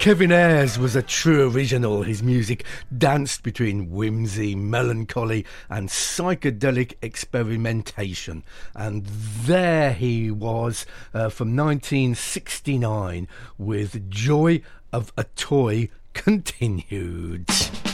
Kevin Ayres was a true original. His music danced between whimsy, melancholy and psychedelic experimentation. And there he was from 1969 with Joy of a Toy continued.